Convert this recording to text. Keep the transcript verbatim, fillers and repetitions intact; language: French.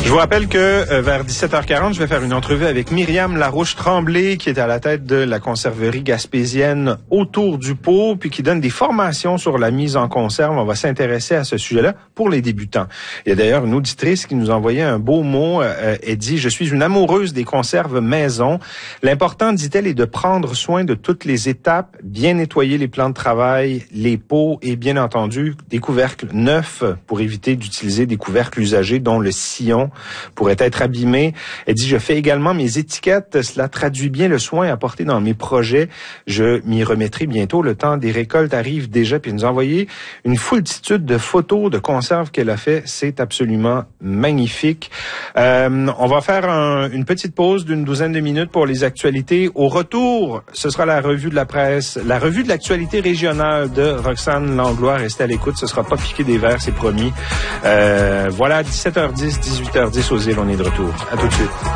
Je vous rappelle que euh, vers dix-sept heures quarante, je vais faire une entrevue avec Myriam Larouche-Tremblay, qui est à la tête de la conserverie gaspésienne Autour du Pot, puis qui donne des formations sur la mise en conserve. On va s'intéresser à ce sujet-là pour les débutants. Il y a d'ailleurs une auditrice qui nous a envoyé un beau mot. Euh, elle dit « Je suis une amoureuse des conserves maison. L'important, dit-elle, est de prendre soin de toutes les étapes, bien nettoyer les plans de travail, les pots et bien entendu des couvercles neufs pour éviter d'utiliser des couvercles usagés dont le sillon pourrait être abîmé. » Elle dit « Je fais également mes étiquettes. Cela traduit bien le soin apporté dans mes projets. Je m'y remettrai bientôt. Le temps des récoltes arrive déjà. » Puis elle nous a envoyé une foultitude de photos de conserves qu'elle a fait. C'est absolument magnifique. Euh, on va faire un, une petite pause d'une douzaine de minutes pour les actualités. Au retour, ce sera la revue de la presse, la revue de l'actualité régionale de Roxane Langlois. Restez à l'écoute. Ce sera pas piqué des verres, c'est promis. Euh, voilà, dix-sept heures dix, dix-huit heures dix aux îles. On est de retour. À tout de suite.